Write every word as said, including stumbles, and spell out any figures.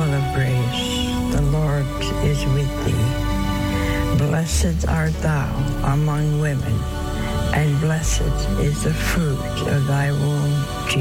full of grace, the Lord is with thee. Blessed art thou among women, and blessed is the fruit of thy womb, Jesus.